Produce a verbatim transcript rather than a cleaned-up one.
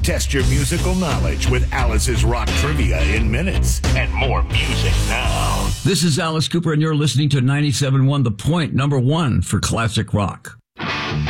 Test your musical knowledge with Alice's Rock Trivia in minutes. And more music now. This is Alice Cooper, and you're listening to ninety-seven point one The Point, number one for classic rock.